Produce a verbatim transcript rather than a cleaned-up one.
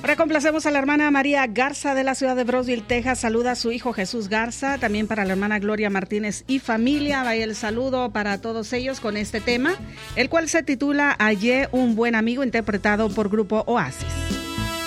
Ahora complacemos a la hermana María Garza de la ciudad de Brownsville, Texas. Saluda a su hijo Jesús Garza. También para la hermana Gloria Martínez y familia. Vaya el saludo para todos ellos con este tema, el cual se titula Hallé un buen amigo, interpretado por Grupo Oasis.